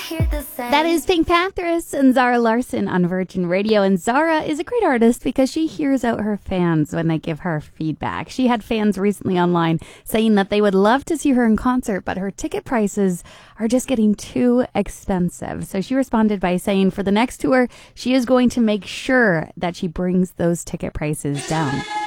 That is Pink Panthers and Zara Larsson on Virgin Radio. And Zara is a great artist because she hears out her fans when they give her feedback. She had fans recently online saying that they would love to see her in concert, but her ticket prices are just getting too expensive. So she responded by saying for the next tour, she is going to make sure that she brings those ticket prices down.